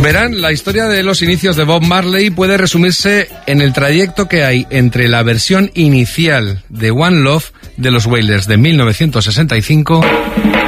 Verán, la historia de los inicios de Bob Marley puede resumirse en el trayecto que hay entre la versión inicial de One Love de los Wailers de 1965